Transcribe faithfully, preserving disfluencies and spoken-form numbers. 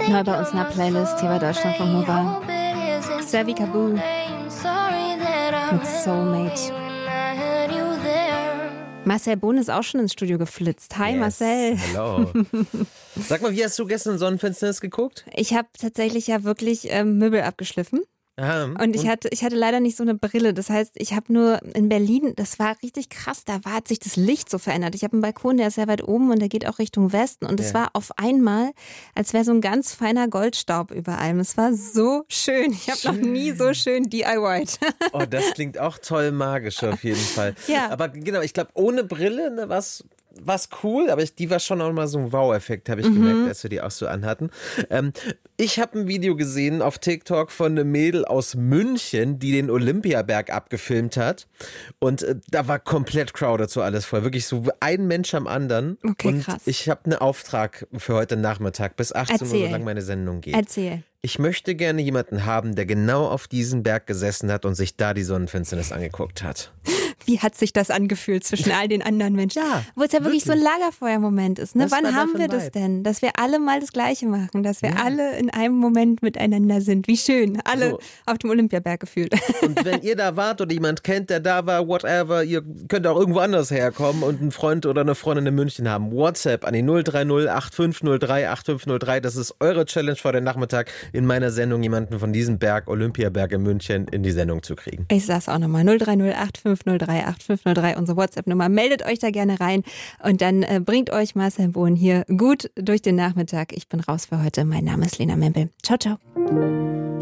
Neu bei uns in der Playlist hier bei Deutschlandfunk Nova. Servi Kabu mit Soulmate. Marcel Bohn ist auch schon ins Studio geflitzt. Hi yes, Marcel. Hallo. Sag mal, wie hast du gestern Sonnenfinsternis geguckt? Ich habe tatsächlich ja wirklich ähm, Möbel abgeschliffen. Aha, und, und ich hatte ich hatte leider nicht so eine Brille. Das heißt, ich habe nur in Berlin, das war richtig krass, da war, hat sich das Licht so verändert. Ich habe einen Balkon, der ist sehr weit oben und der geht auch Richtung Westen. Und es ja. war auf einmal, als wäre so ein ganz feiner Goldstaub über allem. Es war so schön. Ich habe noch nie so schön D I Y'd. Oh, das klingt auch toll magisch auf jeden Fall. Ja. Aber genau, ich glaube, ohne Brille, ne, was... was cool, aber ich, die war schon auch mal so ein Wow-Effekt, habe ich mhm. gemerkt, als wir die auch so anhatten. Ähm, ich habe ein Video gesehen auf TikTok von einem Mädel aus München, die den Olympiaberg abgefilmt hat. Und äh, da war komplett Crowd dazu alles voll. Wirklich so ein Mensch am anderen. Okay, und krass. Ich habe einen Auftrag für heute Nachmittag, bis achtzehn Uhr, solange meine Sendung geht. Erzähl. Ich möchte gerne jemanden haben, der genau auf diesem Berg gesessen hat und sich da die Sonnenfinsternis angeguckt hat. Wie hat sich das angefühlt zwischen all den anderen Menschen? Ja, wo es ja wirklich, wirklich so ein Lagerfeuer-Moment ist. Ne? Das Wann haben wir Vibe. das denn? Dass wir alle mal das Gleiche machen, dass wir ja. alle in einem Moment miteinander sind. Wie schön, alle so. Auf dem Olympiaberg gefühlt. Und wenn ihr da wart oder jemand kennt, der da war, whatever, ihr könnt auch irgendwo anders herkommen und einen Freund oder eine Freundin in München haben. WhatsApp an die null drei null acht fünf null drei acht fünf null drei. Das ist eure Challenge vor den Nachmittag, in meiner Sendung jemanden von diesem Berg, Olympiaberg in München, in die Sendung zu kriegen. Ich sag's auch nochmal, null drei null acht fünf null drei acht fünf null drei, unsere WhatsApp-Nummer. Meldet euch da gerne rein und dann äh, bringt euch Marcel Bohn hier gut durch den Nachmittag. Ich bin raus für heute. Mein Name ist Lena Mempel. Ciao, ciao.